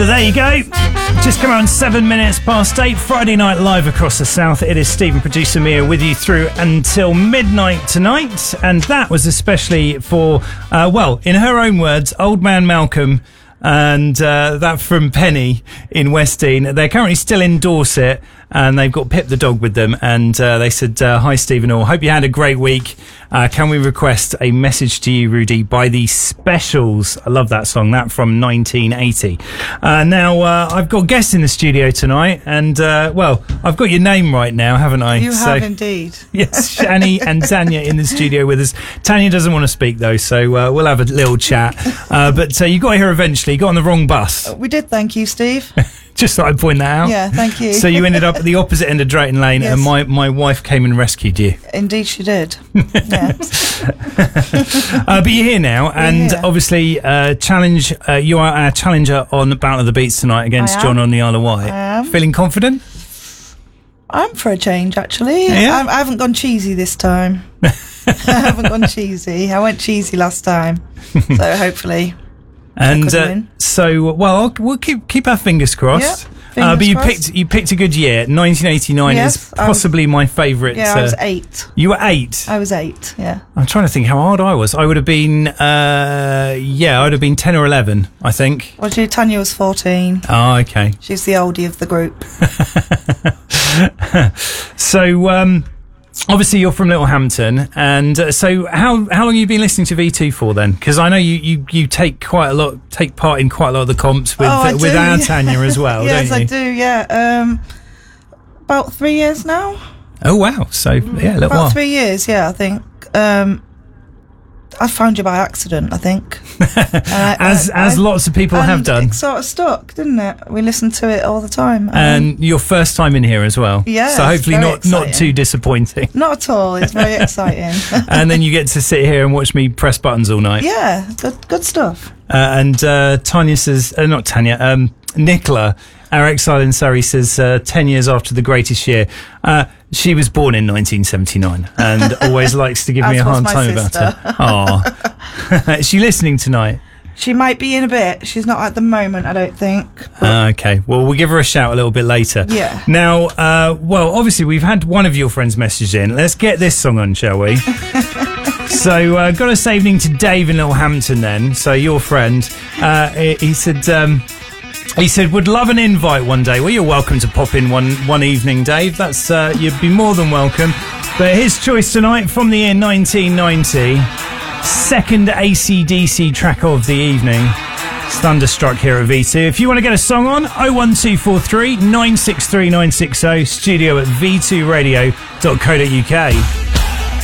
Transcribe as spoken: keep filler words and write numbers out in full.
So there you go. Just come on seven minutes past eight. Friday night live across the south. It is Stephen, producer Mia, with you through until midnight tonight. And that was especially for, uh, well, in her own words, Old Man Malcolm. And uh, that from Penny in Westdean. They're currently still in Dorset, and they've got Pip the dog with them. And uh, they said, uh, hi, Stephen All. Hope you had a great week. Uh, can we request a message to you, Rudy, by the Specials? I love that song. That from nineteen eighty. Uh, now, uh, I've got guests in the studio tonight. And, uh, well, I've got your name right now, haven't I? You so, have indeed. Yes, Shani and Tanya in the studio with us. Tanya doesn't want to speak, though, so uh, we'll have a little chat. Uh, but uh, you got here eventually. You got on the wrong bus. We did, thank you, Steve. Just thought I'd point that out. Yeah, thank you. So you ended up at the opposite end of Drayton Lane, Yes. and my, my wife came and rescued you. Indeed she did. Yes. uh, but you're here now, and here. obviously uh, challenge. Uh, you are our challenger on Battle of the Beats tonight against I am. John on the Isle of Wight. I am. Feeling confident? I'm for a change, actually. Yeah? I, I haven't gone cheesy this time. I haven't gone cheesy. I went cheesy last time. So hopefully... And could uh, win. so, well, I'll, we'll keep keep our fingers crossed. Yep, uh, fingers but you crossed. picked you picked a good year. nineteen eighty-nine Yes, is I was- possibly my favourite. Yeah, I was uh, eight. You were eight. I was eight, yeah. I'm trying to think how old I was. I would have been, uh, yeah, I would have been ten or eleven, I think. Well, she, Tanya was fourteen. Oh, okay. She's the oldie of the group. So, um, obviously you're from Littlehampton, and uh, so how how long have you been listening to V two for then? Because I know you, you, you take quite a lot, take part in quite a lot of the comps with Oh, I uh, with do. our Tanya as well, Yes, don't you? I do, yeah. Um, about three years now. Oh wow! So yeah, a little About while. three years, yeah, I think. Um, I found you by accident, I think. I, as I, as I, lots of people have and done. It sort of stuck, didn't it? We listened to it all the time. Um, And your first time in here as well. Yeah, So it's hopefully very not not exciting. too disappointing. not at all. It's very exciting. And then you get to sit here and watch me press buttons all night. Yeah, good, good stuff. Uh, and uh, Tanya says, uh, not Tanya, um, Nicola, our exile in Surrey, says uh, ten years after the greatest year. Uh, she was born in nineteen seventy-nine and always likes to give me As a was hard my time sister. about it. Aw. Is she listening tonight? She might be in a bit. She's not at the moment, I don't think. Uh, okay, well, we'll give her a shout a little bit later. Yeah. Now, uh, well, obviously, we've had one of your friends message in. Let's get this song on, shall we? So, uh, got a saving to Dave in Littlehampton then. So, your friend, uh, he, he said, um, he said, would love an invite one day. Well, you're welcome to pop in one, one evening, Dave. That's, uh, you'd be more than welcome. But his choice tonight from the year nineteen ninety, second A C D C track of the evening. It's Thunderstruck here at V two. If you want to get a song on, oh one two four three, nine six three nine six oh, studio at v two radio dot co dot uk.